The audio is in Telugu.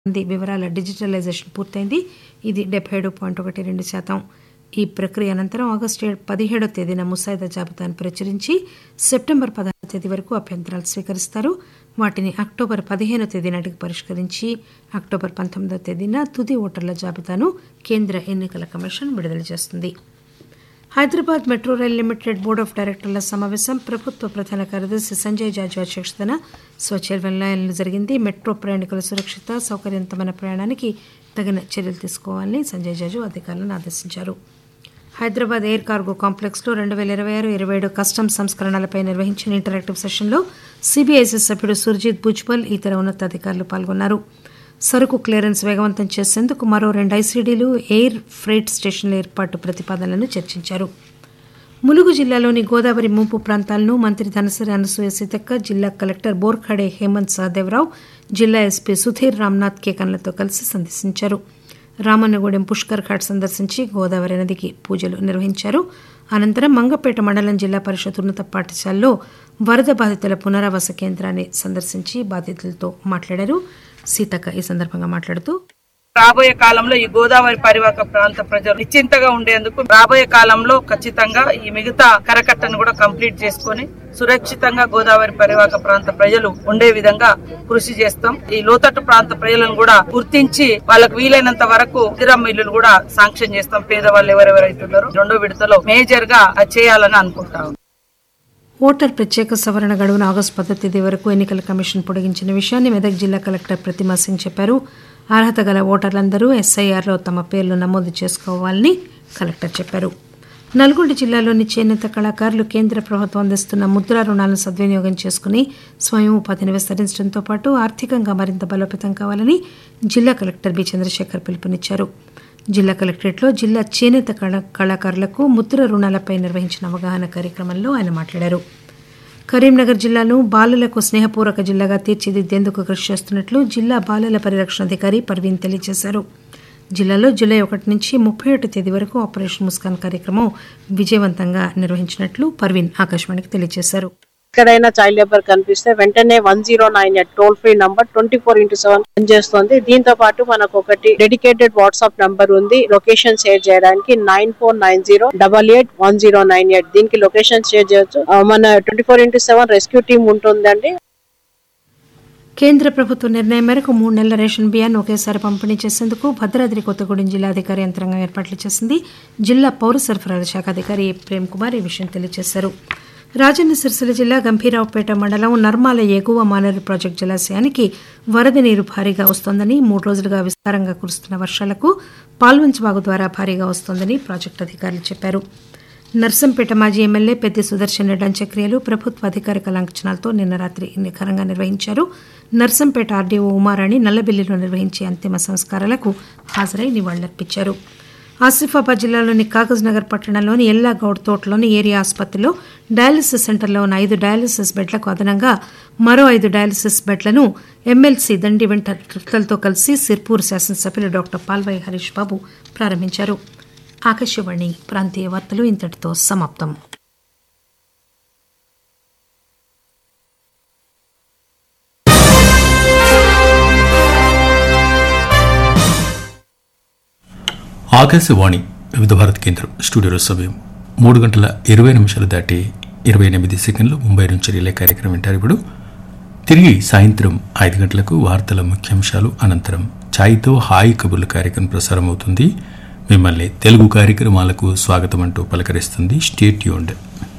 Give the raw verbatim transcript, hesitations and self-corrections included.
మంది వివరాల డిజిటలైజేషన్ పూర్తయింది. ఇది డెబ్బై ఏడు పాయింట్ ఒకటి రెండు శాతం. ఈ ప్రక్రియ అనంతరం ఆగస్టు పదిహేడవ తేదీన ముసాయిదా జాబితాను ప్రచురించి సెప్టెంబర్ పదహారవ తేదీ వరకు అభ్యంతరాలు స్వీకరిస్తారు. వాటిని అక్టోబర్ పదిహేనవ తేదీ నాటికి పరిష్కరించి అక్టోబర్ పంతొమ్మిదవ తేదీన తుది ఓటర్ల జాబితాను కేంద్ర ఎన్నికల కమిషన్ విడుదల చేస్తుంది. Hyderabad metro rail limited board of డైరెక్టర్ల సమావేశం ప్రభుత్వ ప్రధాన కార్యదర్శి సంజయ్ జాజు అధ్యక్షతన స్వచ్ఛందంలో జరిగింది. మెట్రో ప్రయాణికుల సురక్షిత సౌకర్యవంతమైన ప్రయాణానికి తగిన చర్యలు తీసుకోవాలని సంజయ్ జాజు అధికారులను ఆదేశించారు. హైదరాబాద్ ఎయిర్ కార్గో కాంప్లెక్స్లో రెండు వేల ఇరవై ఆరు ఇరవై ఏడు కస్టమ్స్ సంస్కరణలపై నిర్వహించిన ఇంటరాక్టివ్ సెషన్లో సిబిఐసి సభ్యుడు సుర్జిత్ భుజ్బల్ ఇతర ఉన్నతాధికారులు పాల్గొన్నారు. సరుకు క్లియరెన్స్ వేగవంతం చేసేందుకు మరో రెండు ఐసీడీలు ఎయిర్ ఫ్రైట్ స్టేషన్ల ఏర్పాటు ప్రతిపాదనలను చర్చించారు. ములుగు జిల్లాలోని గోదావరి ముంపు ప్రాంతాలను మంత్రి ధనసరి అనసూయ సీతక్క, జిల్లా కలెక్టర్ బోర్ఖాడే హేమంత్ సహదేవరావు, జిల్లా ఎస్పీ సుధీర్ రామ్నాథ్ కేకన్లతో కలిసి సందర్శించారు. రామన్నగూడెం పుష్కర్ ఘాట్ సందర్శించి గోదావరి నదికి పూజలు నిర్వహించారు. అనంతరం మంగపేట మండలం జిల్లా పరిషత్ ఉన్నత పాఠశాలలో వరద బాధితుల పునరావాస కేంద్రాన్ని సందర్శించి బాధితులతో మాట్లాడారు. సీతక్క ఈ సందర్భంగా మాట్లాడుతూ రాబోయే కాలంలో ఈ గోదావరి పరివాహక ప్రాంత ప్రజలు నిశ్చింతగా ఉండేందుకు రాబోయే కాలంలో ఖచ్చితంగా ఈ మిగతా కరకట్టను కూడా కంప్లీట్ చేసుకుని సురక్షితంగా గోదావరి పరివాహక ప్రాంత ప్రజలు ఉండే విధంగా కృషి చేస్తాం. ఈ లోతట్టు ప్రాంత ప్రజలను కూడా గుర్తించి వాళ్ళకు వీలైనంత వరకు ఇందిరమ్మ ఇల్లులు కూడా శాంక్షన్ చేస్తాం. పేదవాళ్ళు ఎవరెవరైతే ఉన్నారో రెండో విడతలో మేజర్ గా చేయాలని అనుకుంటాం. ఓటర్ ప్రత్యేక సవరణ గడువును ఆగస్టు పదో తేదీ వరకు ఎన్నికల కమిషన్ పొడిగించిన విషయాన్ని మెదక్ జిల్లా కలెక్టర్ ప్రతిమా సింగ్ చెప్పారు. అర్హత గల ఓటర్లందరూ ఎస్ఐఆర్లో తమ పేర్లు నమోదు చేసుకోవాలని కలెక్టర్ చెప్పారు. నల్గొండ జిల్లాలోని చేనేత కళాకారులు కేంద్ర ప్రభుత్వం అందిస్తున్న ముద్రా రుణాలను సద్వినియోగం చేసుకుని స్వయం ఉపాధిని విస్తరించడంతో పాటు ఆర్థికంగా మరింత బలోపేతం కావాలని జిల్లా కలెక్టర్ బి చంద్రశేఖర్ పిలుపునిచ్చారు. జిల్లా కలెక్టరేట్లో జిల్లా చేనేత కళాకారులకు ముద్ర రుణాలపై నిర్వహించిన అవగాహన కార్యక్రమంలో ఆయన మాట్లాడారు. కరీంనగర్ జిల్లాను బాలలకు స్నేహపూర్వక జిల్లాగా తీర్చిదిద్దేందుకు కృషి చేస్తున్నట్లు జిల్లా బాలల పరిరక్షణ అధికారి పర్వీన్ తెలియజేశారు. జిల్లాలో జూలై ఒకటి నుంచి ముప్పై ఒకటి తేదీ వరకు ఆపరేషన్ ముస్కాన్ కార్యక్రమం విజయవంతంగా నిర్వహించినట్లు పర్వీన్ ఆకాశవాణికి తెలియజేశారు. ఎక్కడైనా చైల్డ్ లేబర్ కనిపిస్తే వెంటనే one zero nine eight toll free number twenty four into seven పనిచేస్తుంది. దీంతో పాటు మనకు ఒకటి డెడికేటెడ్ వాట్సాప్ నంబర్ ఉంది లొకేషన్ షేర్ చేయడానికి nine four nine zero double eight one zero nine eight దీనికి లొకేషన్ షేర్ చేయొచ్చు. మన twenty four into seven rescue team ఉంటుందండి. కేంద్ర ప్రభుత్వ నిర్ణయం మేరకు మూడు నెలల రేషన్ బియ్యాన్ని ఒకేసారి పంపిణీ చేసేందుకు భద్రాద్రి కొత్తగూడెం జిల్లా అధికారి యంత్రాంగం ఏర్పాట్లు చేసింది. జిల్లా పౌర సరఫరాల శాఖ అధికారి ప్రేమ్ కుమార్ ఈ విషయం తెలియజేశారు. రాజన్న సిరిసిల్ల జిల్లా గంభీరావుపేట మండలం నర్మాల ఎగువ మానేరు ప్రాజెక్టు జలాశయానికి వరద నీరు భారీగా వస్తోందని, మూడు రోజులుగా విస్తారంగా కురుస్తున్న వర్షాలకు పాల్వంచవాగు ద్వారా భారీగా వస్తోందని ప్రాజెక్టు అధికారులు చెప్పారు. నర్సంపేట మాజీ ఎమ్మెల్యే పెద్ది సుదర్శన్ రెడ్డి అంత్యక్రియలు ప్రభుత్వ అధికారిక లాంఛనాలతో నిన్న రాత్రి ఘనంగా నిర్వహించారు. నర్సంపేట ఆర్డీఓ ఉమారాణి నల్లబెల్లిలో నిర్వహించే అంతిమ సంస్కారాలకు హాజరై నివాళులర్పించారు. ఆసిఫాబాద్ జిల్లాలోని కాగజ్ నగర్ పట్టణంలోని ఎల్లాగౌడ్ తోటలోని ఏరియా ఆసుపత్రిలో డయాలసిస్ సెంటర్లో ఉన్న ఐదు డయాలసిస్ బెడ్లకు అదనంగా మరో ఐదు డయాలసిస్ బెడ్లను ఎమ్మెల్సీ దండి వెంటతో కలిసి సిర్పూర్ శాసనసభ్యులు డాక్టర్ పాల్వాయి హరీష్ బాబు ప్రారంభించారు. ఆకాశవాణి ప్రాంతీయ వార్తలు ఇంతటితో సమాప్తం. ఆకాశవాణి వివిధ భారత కేంద్రం స్టూడియోలో సమయం మూడు గంటల ఇరవై నిమిషాలు దాటి ఇరవై ఎనిమిది సెకండ్లు. ముంబై నుంచి రిలే కార్యక్రమం వింటారు. ఇప్పుడు తిరిగి సాయంత్రం ఐదు గంటలకు వార్తల ముఖ్యాంశాలు అనంతరం ఛాయ్తో హాయ్ కబుర్ల కార్యక్రమం ప్రసారం అవుతుంది. మిమ్మల్ని తెలుగు కార్యక్రమాలకు స్వాగతం అంటూ పలకరిస్తుంది. Stay tuned.